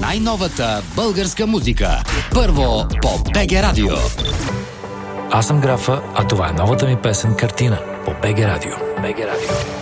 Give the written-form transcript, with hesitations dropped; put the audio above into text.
най-новата българска музика. Първо по БГ Радио. Аз съм Графа, а това е новата ми песен "Картина" по БГ Радио. БГ Радио.